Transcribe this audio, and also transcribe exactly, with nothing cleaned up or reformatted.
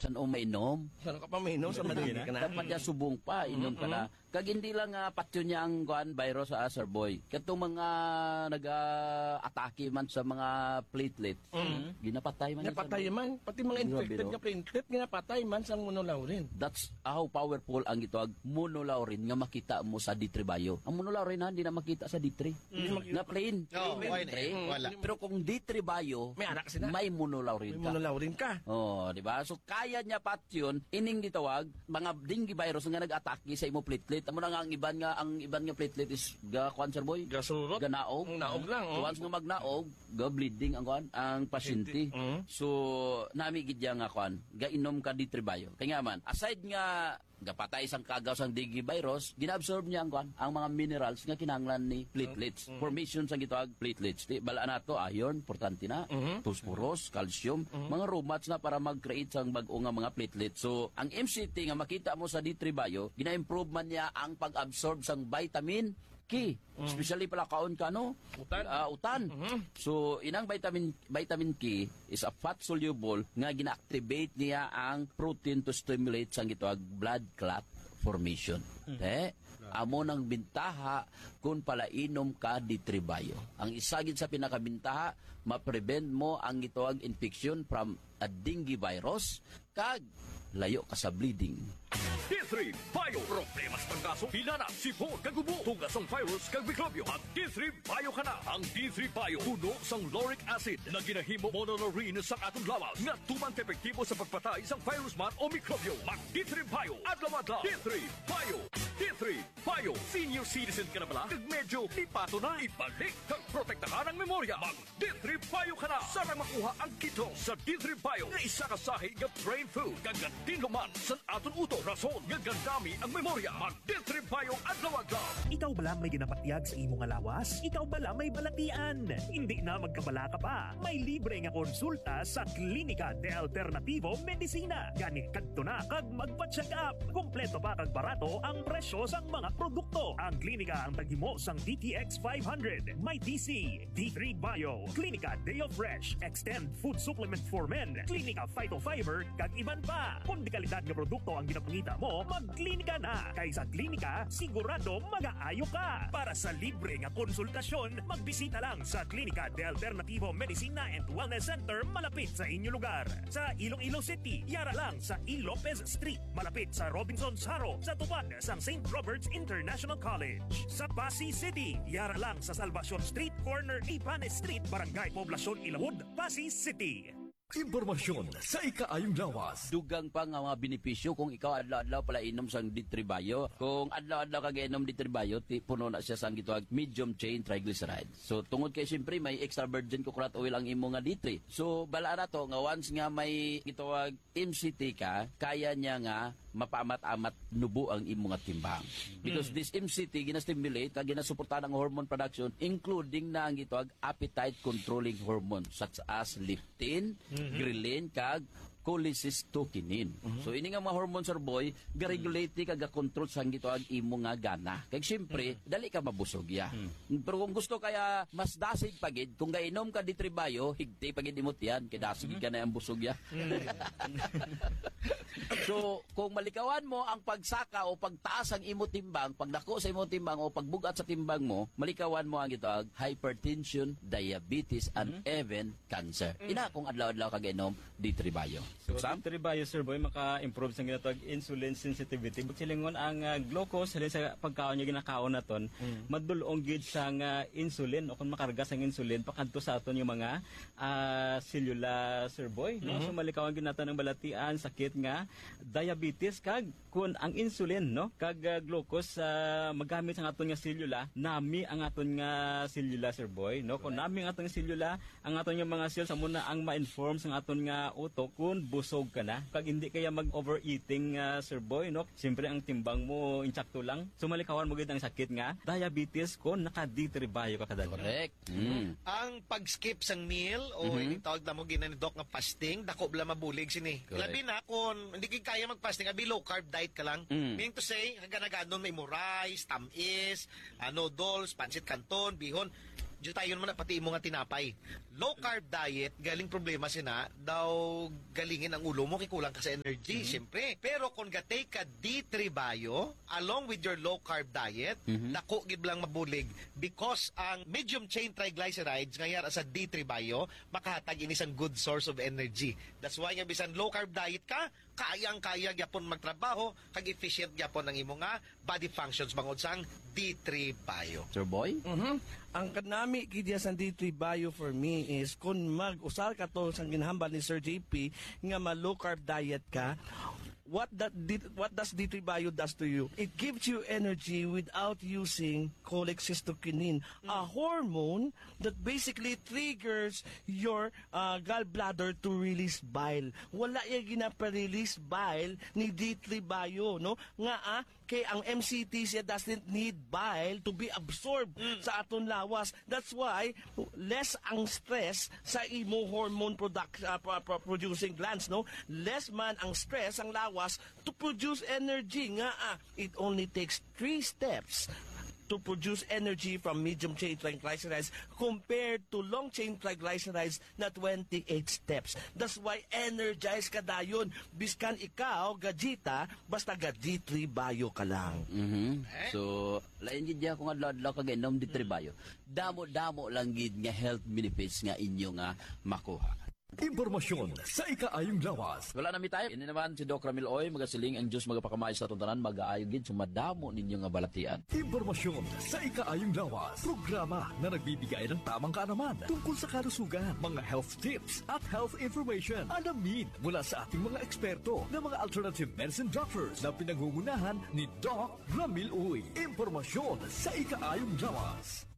San o mainom. Saan ka pa mainom sa Madina ka na? Dapat niya subong pa, inom ka na. Kag hindi lang uh, patyo niya ang guan, virus sa Sir Boy. Katong mga nag-atake man sa mga platelets, mm-hmm. ginapatay man. Ginapatay man. Pati mga infected nga platelet, ginapatay man sa monolaurin. That's how powerful ang ito, monolaurin nga makita mo sa D three Bio. Ang monolaurin ha, hindi na makita sa D three. Mm-hmm. Na plain. No, plain, plain. Mm-hmm. Wala. Pero kung D three Bio, may anak sila. May monolaurin may ka. monolaurin ka. Oh, di ba? So kaya niya pat yun, ining ditawag, mga dengue virus nga nag-atake sa imo platelet. Amo na nga ang iban nga ang iban nga platelet is ga cancer boy. Gasurot. Ganaog. Ang naog lang. Oh. So, once nga magnaog, ga bleeding ang kuan ang pasyente. Mm-hmm. So nami gid nga kuan, ga inom ka D three Bio. Kaya nga man, aside nga gapatay sang kagaw sang dengue virus, ginabsorb niya ang kuan ang mga minerals nga kinahanglan ni platelets. Mm-hmm. Formation sang gitawag platelets. Di bala nato iron, importante na, mm-hmm. phosphorus, calcium, mm-hmm. mga romats na para mag-create sang bag-o nga mga platelets. So ang M C T nga makita mo sa D three Bio, gina-improve man niya ang pag-absorb sang vitamin K, mm-hmm. especially pala kaon ka no? Utan. Uh, utan. Mm-hmm. So inang vitamin vitamin K is a fat soluble nga gina-activate niya ang protein to stimulate sang gitawag blood clot formation. Mm-hmm. Eh, amo nang bintaha kung pala inom ka D three Bio. Ang isagid sa pinakabintaha, ma-prevent mo ang gitawag infection from a dengue virus kag layo ka sa bleeding. D three Bio. Problemas panggaso, hilana, sipon, kagubo, tugas ang virus, kag mikrobyo. Mag D three Bio ka na. Ang D three Bio, puno sang lauric acid na ginahimo monolaurin sa atong lawas nga tuman epektibo sa pagpatay sang virus man o mikrobyo. Mag D three Bio. Adlaw-adlaw. D three Bio. D three Bio. Senior citizen ka na pala? Kag medyo lipato na. Ibalik kag protektahan ang memorya. Mag D three Bio ka na. Sarang makuha ang kito sa D three Bio na isa kasahi nga brain food. Kagatin luman sa aton uto. Rason nga gandami ang memorya. Mag D three Bio adlaw-adlaw. Ikaw bala may ginapatyag sa imong lawas? Ikaw bala may balatian? Hindi na magkabala ka pa. May libre nga konsulta sa Klinika de Alternativo Medicina. Gani kadto na kag magpa-check up. Kompleto pa kag barato ang presyo sang mga produkto. Ang klinika ang taghimo sang D T X five hundred, may D C, D three Bio, Klinika Deo Fresh, Extend Food Supplement for Men, Klinika Phytofiber, kag iban pa. Kung di kalidad nga produkto ang ginapangita mo, magklinika na. Kay sa klinika, sigurado mag-aayo ka. Para sa libre nga konsultasyon, magbisita lang sa Klinika de Alternativo Medicina and Wellness Center malapit sa inyo lugar. Sa Iloilo City, yara lang sa E. Lopez Street, malapit sa Robinson's Haro, sa tupad sang Saint Robert's International College. Sa Pasig City, yara lang sa Salvacion Street, corner Ipanes Street, Barangay Poblacion Ilawod, Pasig City. Impormasyon sa ikaayong lawas. Dugang pa nga mga benepisyo kung ikaw adlaw-adlaw pala inom sang D three Bio. Kung adlaw-adlaw ka inom D three Bio, ti puno na siya sang gitawag medium chain triglycerides. So tungod kay siyempre may extra virgin coconut oil ang imo nga D three. So bala na to nga once nga may gitawag M C T ka, kaya niya nga mapaamat-amat nubo ang imo nga timbang. Because mm. this M C T gina-stimulate kag ginasuportahan ang hormone production including na ang gitawag appetite controlling hormone such as leptin, mm-hmm. ghrelin kag cholecystokinin. Mm-hmm. So ini nga mga hormones Sir Boy, ga-regulate kag ga-control sang gitawag imo nga gana. Kay syempre mm-hmm. dali ka mabusog ya. Mm-hmm. Pero kung gusto kaya mas dasig pagid, kung gainom ka D three Bio, higti pagid imot yan, kay dasig mm-hmm. ka na ang busog ya. So, kung malikawan mo ang pagsaka o pagtaas ang imo timbang, pagdako sa imo timbang o pagbugat sa timbang mo, malikawan mo ang gitawag hypertension, diabetes, and mm-hmm. even cancer. Mm-hmm. Ina kung adlaw-adlaw ka gainom D three Bio. So, D three Bio, Sir Boy, maka-improve sa ginatawag insulin sensitivity. Silingon ang uh, glucose, halin sa pagkaon niya ginakaon naton, mm-hmm. madulong gid sa uh, insulin o kung makarga sa insulin, pakadto sa aton yung mga uh, selula, Sir Boy. No? Mm-hmm. So, malikawan ginatan ng balatian, sakit nga, diabetes kag kun ang insulin no kag uh, glucose uh, magamit ang aton nga selula nami ang aton nga selula Sir Boy no kun nami ang aton nga selula ang aton nga mga cells amo na ang ma-inform sa aton nga utok kun busog ka na kag hindi kaya mag overeating uh, Sir Boy no siyempre ang timbang mo insakto lang so malikawan mo gid ang sakit nga diabetes kun naka D three Bio ka kadaghan. Correct. Mm. Ang pag-skip sang meal o mm-hmm. tawag na mo ginanidok nga fasting dako bla mabulig sini. Labi na kun hindi kaya mag-fasting, abi low carb diet ka lang. Mm. Meaning to say, ganaganon may mo rice, tamis, uh, noodles, pancit canton, bihon. Diyo tayo naman na pati imo nga tinapay. Low carb diet, galing problema sina, daw galingin ang ulo mo, kikulang ka sa energy, siyempre. Pero kung gatay ka D three Bio, along with your low carb diet, dako gid lang mabulig because ang medium chain triglycerides ngayar sa D three Bio, makahatag ini sang good source of energy. That's why nga bisan low carb diet ka, kayang-kaya gyapon magtrabaho, kag efficient gyapon ang imo nga body functions bangod sang D three Bio. Sir Boy? Mhm. Ang kanami kidya sa D three Bio for me is kung mag-usal ka to sa ginhambal ni Sir J P nga ma-low carb diet ka, what that D- what does D three Bio does to you? It gives you energy without using cholecystokinin, a hormone that basically triggers your uh, gallbladder to release bile. Wala yung ginaparelease bile ni D three Bio, no? Nga ah, kay ang M C T siya doesn't need bile to be absorbed sa aton lawas. That's why less ang stress sa imo hormone product uh, pro- pro- producing glands, no? Less man ang stress ang lawas to produce energy. Nga ah, it only takes three steps to produce energy from medium chain triglycerides compared to long chain triglycerides na twenty-eight steps. That's why energized ka dayon. Biskan ikaw, gajita, basta ga D three Bio ka lang. Mhm. So, lain gid ya kung adlaw-adlaw kag inom D three Bio. Damo-damo lang gid nga health benefits nga inyo nga makuha. Impormasyon sa ikaayong lawas. Wala na mi tayo. Ini naman si Doc Ramil Oy, magasiling ang Diyos magapakamay sa tuntanan, mag-aayo gid sumadamo ninyo nga balatian. Impormasyon sa ikaayong lawas. Programa na nagbibigay ng tamang kaalaman tungkol sa kalusugan, mga health tips at health information. Alamin mula sa ating mga eksperto na mga alternative medicine doctors na pinangungunahan ni Doc Ramil Oy. Impormasyon sa ikaayong lawas.